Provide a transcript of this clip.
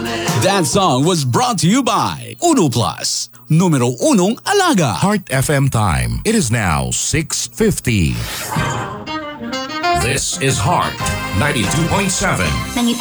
That song was brought to you by Uno Plus, numero unong alaga. Heart FM time. It is now 6:50. This is Heart 92.7.